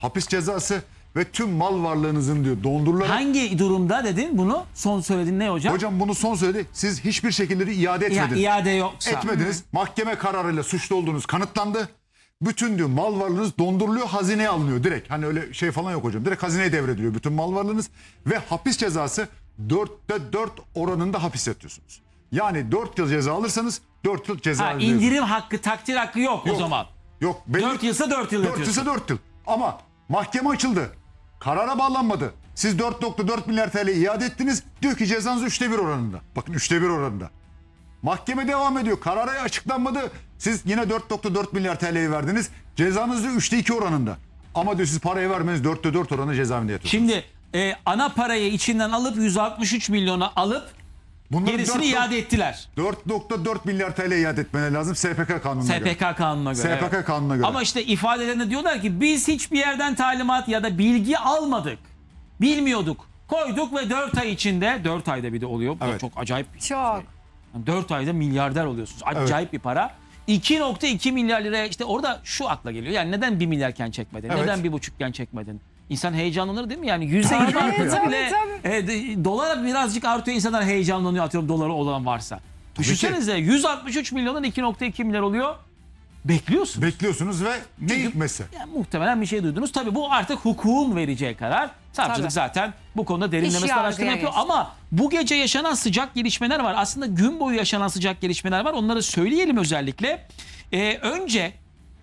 hapis cezası ve tüm mal varlığınızın diyor dondurularak... Hangi durumda dedin bunu? Son söylediğin ne hocam? Hocam bunu son söyledi. Siz hiçbir şekilde iade etmediniz. İade yoksa. Etmediniz. Mahkeme kararıyla suçlu olduğunuz kanıtlandı. Bütün diyor mal varlığınız donduruluyor, hazineye alınıyor direkt. Hani öyle şey falan yok hocam. Direkt hazineye devrediliyor bütün mal varlığınız. Ve hapis cezası 4'te 4 oranında hapis yatıyorsunuz. Yani 4 yıl ceza alırsanız 4 yıl ceza alıyorsunuz. İndirim hakkı, takdir hakkı yok o zaman. Yok. 4 yılsa 4 yıl 4 yatıyorsun. yılsa 4 yıl. Ama mahkeme açıldı. Karara bağlanmadı. Siz 4.4 milyar TL iade ettiniz. Diyor ki cezanız 3'te 1 oranında. Bakın 3'te 1 oranında. Mahkeme devam ediyor. Karara açıklanmadı. Siz yine 4.4 milyar TL'yi verdiniz. Cezanız diyor 3'te 2 oranında. Ama diyor siz parayı vermeniz 4'te 4 oranında cezaevinde yatıyorsunuz. Şimdi ana parayı içinden alıp 163 milyona alıp Bunları gerisini 4.4 iade ettiler. 4.4 milyar TL iade etmeleri lazım SPK kanununa göre. SPK kanununa göre. SPK kanununa göre. Ama işte ifadelerinde diyorlar ki biz hiçbir yerden talimat ya da bilgi almadık. Bilmiyorduk. Koyduk ve 4 ay içinde, 4 ayda bir de oluyor. Bu da Evet. çok acayip bir Çok. Yani 4 ayda milyarder oluyorsunuz. Acayip bir para. 2.2 milyar liraya işte orada şu akla geliyor. Yani neden 1 milyarken çekmedin? Evet. Neden 1,5'ken çekmedin? İnsan heyecanlanır değil mi? Yani %20 Tabii, artsa tabii, bile dolar birazcık artıyor, insanlar heyecanlanıyor, atıyorum doları olan varsa. Düşünsenize 163 milyonun 2.2 milyar oluyor. Bekliyorsunuz. Bekliyorsunuz ve ne hikmetse. Yani muhtemelen bir şey duydunuz. Tabii bu artık hukukun vereceği karar. Savcılık Tabii. zaten bu konuda derinlemesine İş araştırma yargıya yapıyor. Ama bu gece yaşanan sıcak gelişmeler var. Aslında gün boyu yaşanan sıcak gelişmeler var. Onları söyleyelim özellikle. Önce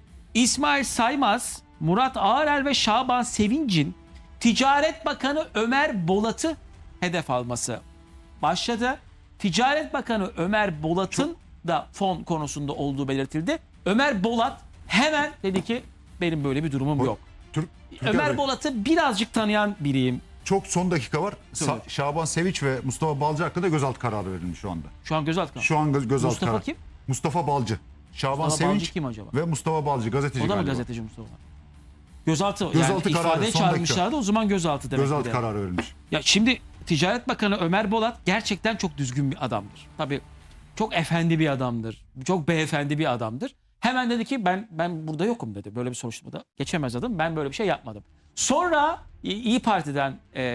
İsmail Saymaz, Murat Ağarel ve Şaban Sevinç'in Ticaret Bakanı Ömer Bolat'ı hedef alması başladı. Ticaret Bakanı Ömer Bolat'ın da fon konusunda olduğu belirtildi. Ömer Bolat hemen dedi ki benim böyle bir durumum yok. Ömer Bolat'ı birazcık tanıyan biriyim. Çok son dakika var. Söyle. Şaban Sevinç ve Mustafa Balcı hakkında gözaltı kararı verilmiş şu anda. Şu an gözaltı. Şu an gözaltı Mustafa kararı. kim? Mustafa Balcı. Şaban Mustafa Sevinç Balcı kim acaba? ve Mustafa Balcı gazeteci O da mı galiba. gazeteci Mustafa? Gözaltı Gözaltı yani kararı, ifadeye son dakika. çağırmışlardı, o zaman gözaltı demek. Gözaltı ki de. kararı verilmiş. Ya şimdi Ticaret Bakanı Ömer Bolat gerçekten çok düzgün bir adamdır. Tabii çok efendi bir adamdır. Çok beyefendi bir adamdır. Hemen dedi ki ben burada yokum dedi. Böyle bir soruşturmada geçemez adım. Ben böyle bir şey yapmadım. Sonra İyi Parti'den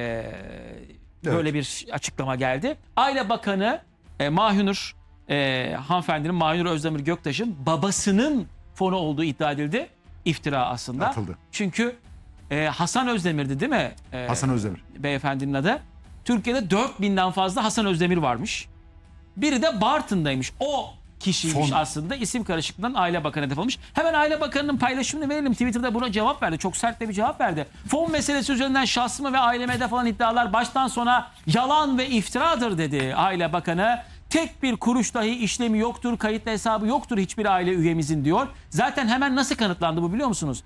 böyle bir açıklama geldi. Aile Bakanı Mahinur hanımefendinin Mahinur Özdemir Göktaş'ın babasının fonu olduğu iddia edildi. İftira aslında. Atıldı. Çünkü Hasan Özdemir'di değil mi? Hasan Özdemir. Beyefendinin adı. Türkiye'de 4000'den fazla Hasan Özdemir varmış. Biri de Bartın'daymış. O kişiymiş Fon. aslında. İsim karışıklığından Aile Bakanı hedef almış. Hemen Aile Bakanı'nın paylaşımını verelim. Twitter'da buna cevap verdi. Çok sert de bir cevap verdi. Fon meselesi üzerinden şahsıma ve aileme hedef alan iddialar baştan sona yalan ve iftiradır dedi Aile Bakanı. Tek bir kuruş dahi işlemi yoktur, kayıtlı hesabı yoktur hiçbir aile üyemizin diyor. Zaten hemen nasıl kanıtlandı bu biliyor musunuz?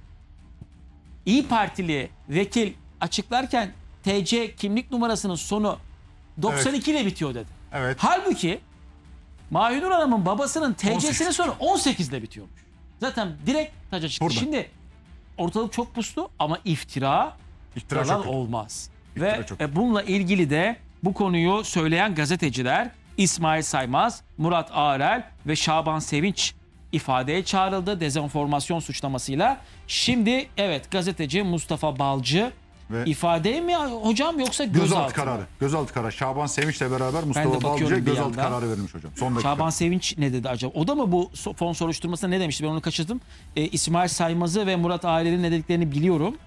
İyi Partili vekil açıklarken TC kimlik numarasının sonu 92 ile bitiyor dedi. Evet. Halbuki Mahinur Hanım'ın babasının TC'sinin 18. sonu 18 ile bitiyormuş. Zaten direkt taca çıktı. Burada. Şimdi ortalık çok puslu ama iftira İftira yalan çok kötü. olmaz. İftira Ve çok bununla ilgili de bu konuyu söyleyen gazeteciler İsmail Saymaz, Murat Ağarel ve Şaban Sevinç ifadeye çağrıldı dezenformasyon suçlamasıyla. Şimdi evet gazeteci Mustafa Balcı Ve ifadeye mi hocam yoksa gözaltı gözaltı mı? kararı. Gözaltı kararı. Şaban Sevinç'le beraber Mustafa bakıyorum Balcı'ya bir gözaltı yandan. kararı verilmiş hocam. Son dakika. Şaban Sevinç ne dedi acaba? O da mı bu fon soruşturmasında ne demişti? Ben onu kaçırdım. İsmail Saymaz'ı ve Murat Ağarel'in ne dediklerini biliyorum.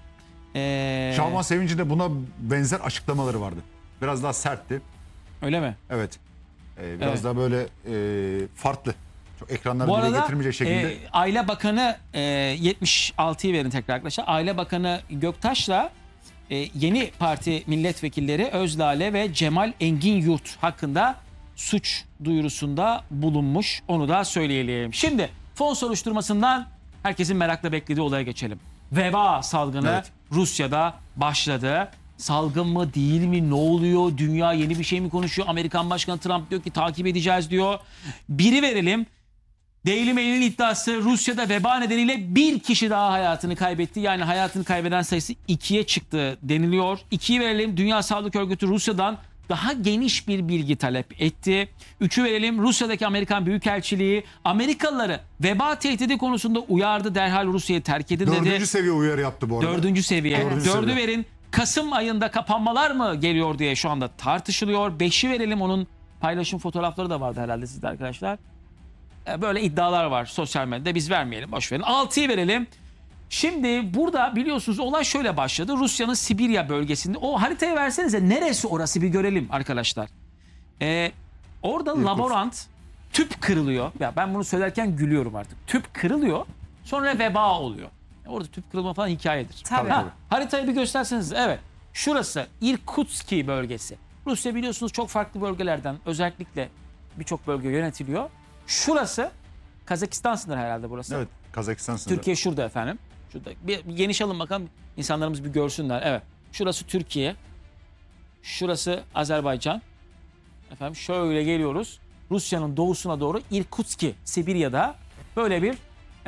Şaban Sevinç'in de buna benzer açıklamaları vardı. Biraz daha sertti. Öyle mi? Evet. Biraz Evet. daha böyle farklı. Çok ekranlara Bu dile arada getirmeyecek şekilde. Aile Bakanı 76'yı verin tekrar arkadaşlar. Aile Bakanı Göktaş'la yeni parti milletvekilleri Özlale ve Cemal Engin Yurt hakkında suç duyurusunda bulunmuş. Onu da söyleyelim. Şimdi fon soruşturmasından herkesin merakla beklediği olaya geçelim. Veba salgını Evet. Rusya'da başladı. Salgın mı değil mi ne oluyor? Dünya yeni bir şey mi konuşuyor? Amerikan Başkanı Trump diyor ki takip edeceğiz diyor. Biri verelim. Daily Mail'in iddiası Rusya'da veba nedeniyle bir kişi daha hayatını kaybetti. Yani hayatını kaybeden sayısı 2'ye çıktı deniliyor. 2'yi verelim. Dünya Sağlık Örgütü Rusya'dan daha geniş bir bilgi talep etti. 3'ü verelim. Rusya'daki Amerikan Büyükelçiliği Amerikalıları veba tehdidi konusunda uyardı. Derhal Rusya'yı terk edin dedi. 4. seviye uyarı yaptı bu arada. 4. seviye. Evet. 4'ü verin. Kasım ayında kapanmalar mı geliyor diye şu anda tartışılıyor. 5'i verelim, onun paylaşım fotoğrafları da vardı herhalde sizde arkadaşlar. Böyle iddialar var sosyal medyada, biz vermeyelim, boş verin. 6'yı verelim. Şimdi burada biliyorsunuz olay şöyle başladı. Rusya'nın Sibirya bölgesinde, o haritayı versenize, neresi orası bir görelim arkadaşlar. Orada laborant tüp kırılıyor. Ya ben bunu söylerken gülüyorum artık. Tüp kırılıyor, sonra veba oluyor. Orada tüp kırılma falan hikayedir. Tabii. Haritayı bir gösterseniz. Evet. Şurası Irkutski bölgesi. Rusya biliyorsunuz çok farklı bölgelerden, özellikle birçok bölge yönetiliyor. Şurası Kazakistan sınırı herhalde burası. Evet, Kazakistan sınırı. Türkiye şurada efendim. Şurada. Bir geniş alın bakalım, insanlarımız bir görsünler. Evet. Şurası Türkiye. Şurası Azerbaycan. Efendim şöyle geliyoruz. Rusya'nın doğusuna doğru Irkutski, Sibirya'da böyle bir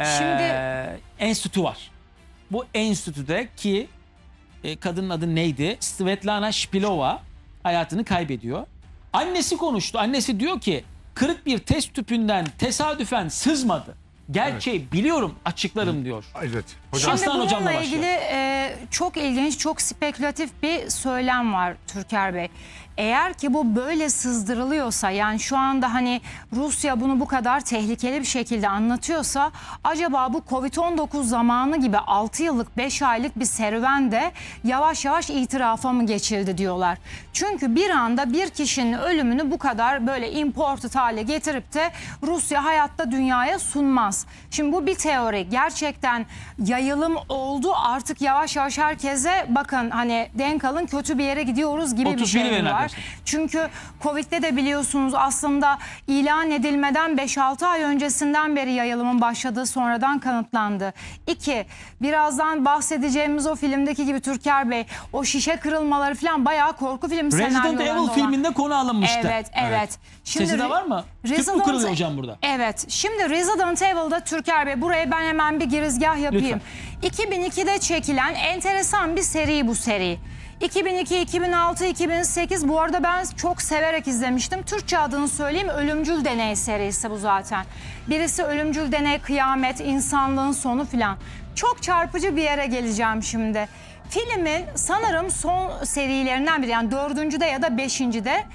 enstitü var. Bu enstitüde ki kadının adı neydi? Svetlana Şpilova hayatını kaybediyor. Annesi konuştu. Annesi diyor ki kırık bir test tüpünden tesadüfen sızmadı. Gerçeği biliyorum, açıklarım diyor. Evet. Şimdi Aslan hocamla bununla başlıyor. ilgili çok ilginç, çok spekülatif bir söylem var Türker Bey. Eğer ki bu böyle sızdırılıyorsa, yani şu anda hani Rusya bunu bu kadar tehlikeli bir şekilde anlatıyorsa, acaba bu Covid-19 zamanı gibi 6 yıllık 5 aylık bir serüvende yavaş yavaş itirafa mı geçildi diyorlar. Çünkü bir anda bir kişinin ölümünü bu kadar böyle imported hale getirip de Rusya hayatta dünyaya sunmaz. Şimdi bu bir teori. Gerçekten yayılım oldu, artık yavaş yavaş herkese bakın hani denk alın, kötü bir yere gidiyoruz gibi bir şey var. Çünkü Covid'de de biliyorsunuz aslında ilan edilmeden 5-6 ay öncesinden beri yayılımın başladığı sonradan kanıtlandı. 2, birazdan bahsedeceğimiz o filmdeki gibi Türker Bey, o şişe kırılmaları falan bayağı korku film senaryolarında Resident Evil olan. filminde konu alınmıştı. Evet. Şimdi Sesi de var mı? Tüp mü kırılıyor hocam burada? Evet. Şimdi Resident Evil'da Türker Bey, buraya ben hemen bir girizgah yapayım. Lütfen. 2002'de çekilen enteresan bir seri bu seri. 2002, 2006, 2008, bu arada ben çok severek izlemiştim. Türkçe adını söyleyeyim, Ölümcül Deney serisi bu zaten. Birisi Ölümcül Deney, Kıyamet, insanlığın sonu filan. Çok çarpıcı bir yere geleceğim şimdi. Filmin sanırım son serilerinden biri, yani 4.'de ya da 5.'de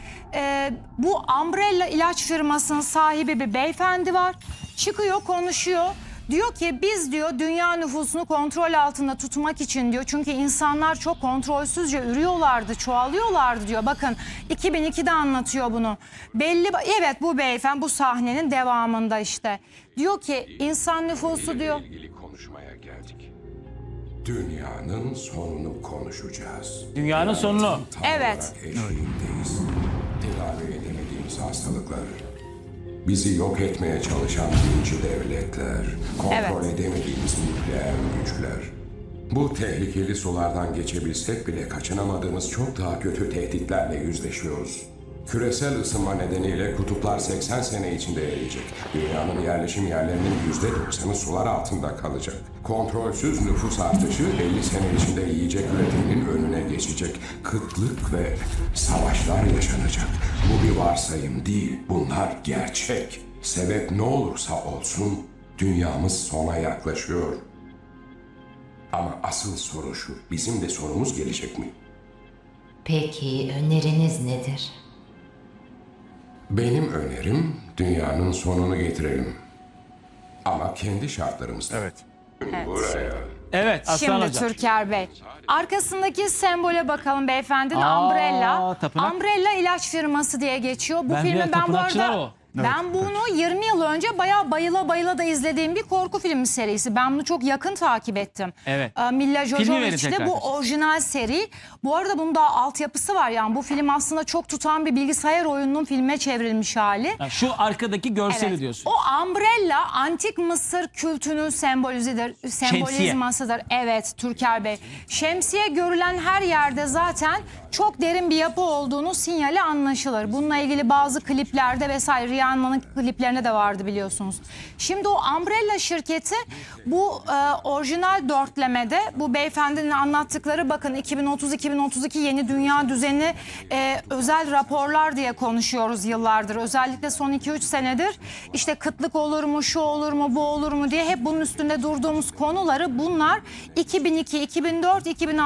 bu Umbrella ilaç firmasının sahibi bir beyefendi var. Çıkıyor, konuşuyor. Diyor ki biz diyor dünya nüfusunu kontrol altında tutmak için diyor. Çünkü insanlar çok kontrolsüzce ürüyorlardı, çoğalıyorlardı diyor. Bakın 2002'de anlatıyor bunu. Evet, bu beyefendi bu sahnenin devamında işte. Diyor ki insan nüfusu diyor. İlgili konuşmaya geldik. Dünyanın sonunu konuşacağız. Dünyanın sonunu. Tam Evet. olarak eşiğindeyiz. Tedavi edemediğimiz hastalıklar. Bizi yok etmeye çalışan dinci devletler, kontrol edemediğimiz nükleer güçler. Bu tehlikeli sulardan geçebilsek bile kaçınamadığımız çok daha kötü tehditlerle yüzleşiyoruz. Küresel ısınma nedeniyle kutuplar 80 sene içinde eriyecek. Dünyanın yerleşim yerlerinin %90'ı sular altında kalacak. Kontrolsüz nüfus artışı 50 sene içinde yiyecek üretiminin önüne geçecek. Kıtlık ve savaşlar yaşanacak. Bu bir varsayım değil, bunlar gerçek. Sebep ne olursa olsun dünyamız sona yaklaşıyor. Ama asıl soru şu, bizim de sonumuz gelecek mi? Peki öneriniz nedir? Benim önerim dünyanın sonunu getirelim. Ama kendi şartlarımızda. Evet. Buraya. Evet, Aslan Şimdi hocam. Türker Bey, arkasındaki sembole bakalım beyefendinin, Umbrella. tapınak. Umbrella ilaç firması diye geçiyor. Bu Ben filmi biliyorum, ben bu tapınakçılar arada... o. Ben bunu 20 yıl önce bayağı bayıla bayıla da izlediğim bir korku filmi serisi. Ben bunu çok yakın takip ettim. Evet. Milla Filmi verin Jovovic'le tekrar. bu orijinal seri. Bu arada bunun da altyapısı var. Yani bu film aslında çok tutan bir bilgisayar oyununun filme çevrilmiş hali. Ha, şu arkadaki görseli Evet. diyorsun. O Umbrella antik Mısır kültünün sembolizmasıdır. Evet Türker Bey. Şemsiye görülen her yerde zaten çok derin bir yapı olduğunu sinyali anlaşılır. Bununla ilgili bazı kliplerde vesaire Rihanna'nın kliplerine de vardı biliyorsunuz. Şimdi o Umbrella şirketi bu orijinal dörtlemede bu beyefendinin anlattıkları, bakın 2030-2032 yeni dünya düzeni özel raporlar diye konuşuyoruz yıllardır. Özellikle son 2-3 senedir işte kıtlık olur mu, şu olur mu, bu olur mu diye hep bunun üstünde durduğumuz konuları, bunlar 2002, 2004, 2006